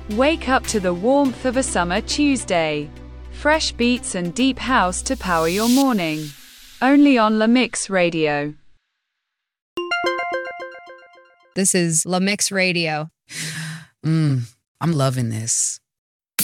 Wake up to the warmth of a summer Tuesday. Fresh beats and deep house to power your morning. Only on La Mix Radio. This is La Mix Radio. I'm loving this.